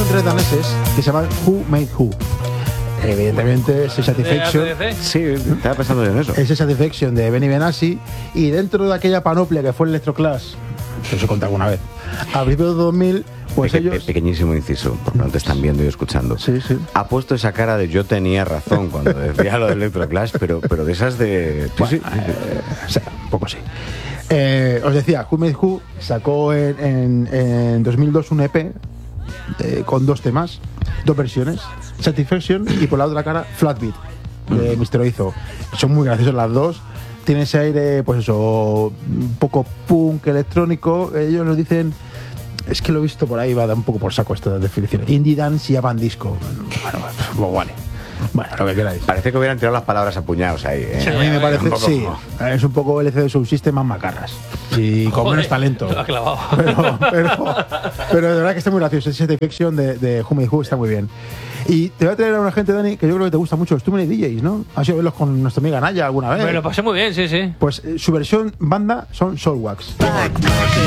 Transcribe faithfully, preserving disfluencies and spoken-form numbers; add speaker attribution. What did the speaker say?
Speaker 1: tres daneses que se llaman Who Made Who. Evidentemente, ese Satisfaction.
Speaker 2: Sí, estaba pensando yo en eso.
Speaker 1: Ese Satisfaction de Benny Benassi. Y dentro de aquella panoplia que fue el Electroclash, que os he contado alguna vez, a principios de dos mil, pues
Speaker 2: Peque,
Speaker 1: ellos.
Speaker 2: Pequeñísimo inciso, porque no te están viendo y escuchando.
Speaker 1: Sí, sí.
Speaker 2: Ha puesto esa cara de yo tenía razón cuando decía lo del Electroclash, pero, pero de esas de.
Speaker 1: Bueno, sí, eh, sí, un poco sí. Eh, os decía, Who Made Who sacó en, en, en dos mil dos un E P eh, con dos temas, dos versiones, Satisfaction y por la otra cara Flatbeat de mister Oizo. Son muy graciosas las dos. Tiene ese aire, pues eso, un poco punk electrónico. Ellos nos dicen, es que lo he visto por ahí, va a dar un poco por saco esta definición. Indie dance y avant disco. Bueno, pues vale. Bueno, lo que queráis.
Speaker 2: Parece que hubieran tirado las palabras a puñados ahí. ¿eh?
Speaker 1: Sí, a mí me parece,
Speaker 2: un poco
Speaker 1: sí.
Speaker 2: como-
Speaker 1: Es un poco L C D Subsystem más macarras. Y con
Speaker 3: Joder,
Speaker 1: menos talento.
Speaker 3: lo ha clavado.
Speaker 1: Pero, pero, pero de verdad que está muy gracioso. Esa Satisfaction de, de Who Made Who está muy bien. Y te voy a traer a una gente, Dani, que yo creo que te gusta mucho, los Too Many D Js, ¿no? ¿Has ido a verlos con nuestra amiga Naya alguna vez?
Speaker 3: Me lo pasé muy bien, sí, sí.
Speaker 1: Pues eh, su versión banda son Soulwax.